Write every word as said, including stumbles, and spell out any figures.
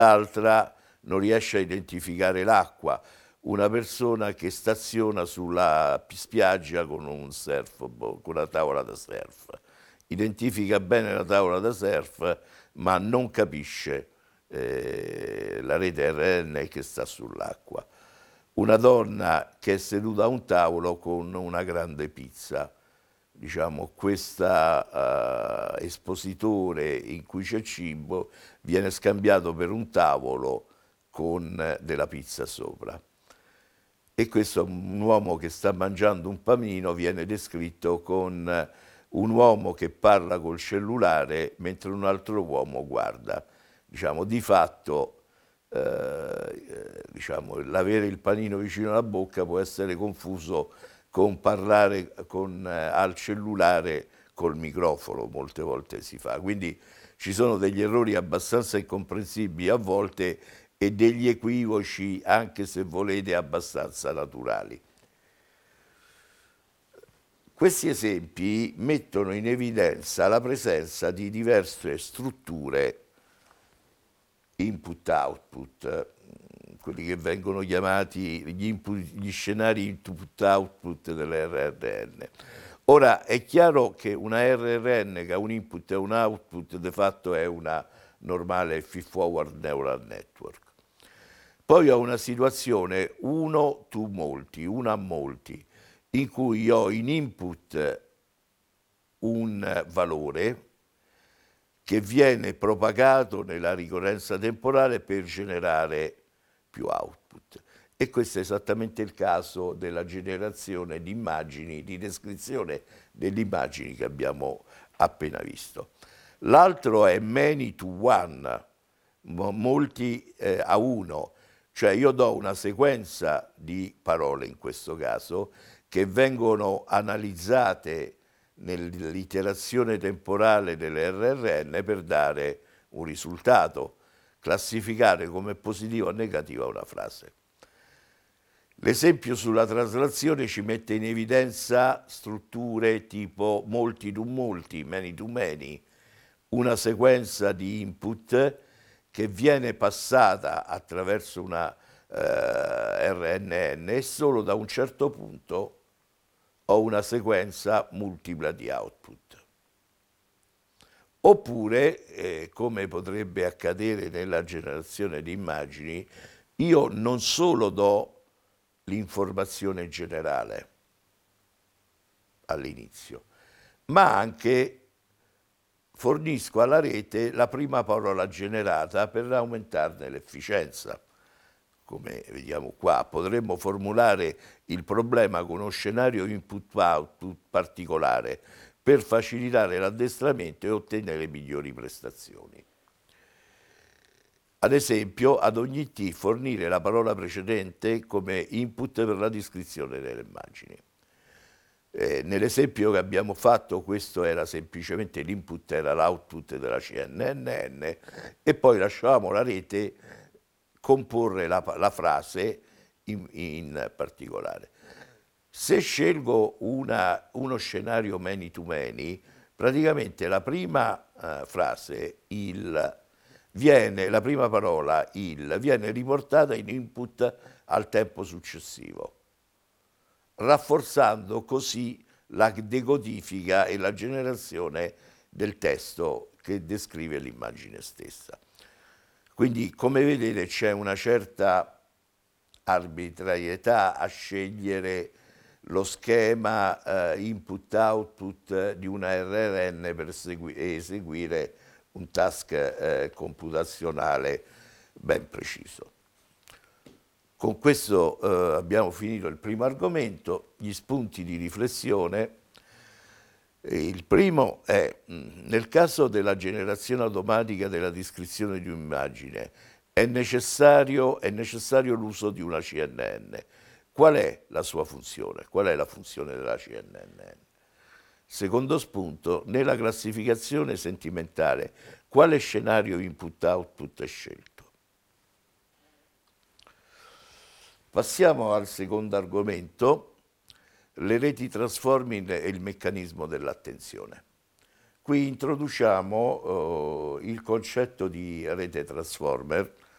altra non riesce a identificare l'acqua, una persona che staziona sulla spiaggia con un surfboard, con una tavola da surf, identifica bene la tavola da surf, ma non capisce eh, la rete R N che sta sull'acqua. Una donna che è seduta a un tavolo con una grande pizza. Diciamo, questo uh, espositore in cui c'è cibo viene scambiato per un tavolo con della pizza sopra. E questo, un uomo che sta mangiando un panino, viene descritto con un uomo che parla col cellulare mentre un altro uomo guarda. Diciamo, di fatto, eh, diciamo, l'avere il panino vicino alla bocca può essere confuso con parlare con, eh, al cellulare col microfono, molte volte si fa. Quindi ci sono degli errori abbastanza incomprensibili a volte e degli equivoci, anche se volete, abbastanza naturali. Questi esempi mettono in evidenza la presenza di diverse strutture input-output, quelli che vengono chiamati gli, input, gli scenari input-output delle R R N. Ora, è chiaro che una R R N che ha un input e un output de fatto è una normale feed-forward neural network. Poi ho una situazione uno to molti, una a molti, in cui ho in input un valore che viene propagato nella ricorrenza temporale per generare più output. E questo è esattamente il caso della generazione di immagini, di descrizione delle immagini che abbiamo appena visto. L'altro è many to one, molti eh, a uno, cioè io do una sequenza di parole in questo caso che vengono analizzate nell'iterazione temporale delle R R N per dare un risultato, classificare come positiva o negativa una frase. L'esempio sulla traslazione ci mette in evidenza strutture tipo molti to molti, many to many, una sequenza di input che viene passata attraverso una eh, R N N e solo da un certo punto ho una sequenza multipla di output. Oppure, eh, come potrebbe accadere nella generazione di immagini, io non solo do l'informazione generale all'inizio, ma anche fornisco alla rete la prima parola generata per aumentarne l'efficienza. Come vediamo qua, potremmo formulare il problema con uno scenario input-output particolare per facilitare l'addestramento e ottenere migliori prestazioni. Ad esempio, ad ogni T fornire la parola precedente come input per la descrizione delle immagini. Eh, nell'esempio che abbiamo fatto questo era semplicemente l'input, era l'output della C N N N e poi lasciavamo la rete comporre la, la frase in, in particolare. Se scelgo una, uno scenario many to many, praticamente la prima uh, frase, il, viene, la prima parola, il, viene riportata in input al tempo successivo, rafforzando così la decodifica e la generazione del testo che descrive l'immagine stessa. Quindi, come vedete, c'è una certa arbitrarietà a scegliere lo schema eh, input-output di una R R N per eseguire un task eh, computazionale ben preciso. Con questo eh, abbiamo finito il primo argomento, gli spunti di riflessione. Il primo è, nel caso della generazione automatica della descrizione di un'immagine, è necessario, è necessario l'uso di una C N N. Qual è la sua funzione? Qual è la funzione della C N N? Secondo spunto, nella classificazione sentimentale, quale scenario input-output è scelto? Passiamo al secondo argomento, le reti transforming e il meccanismo dell'attenzione. Qui introduciamo uh, il concetto di rete transformer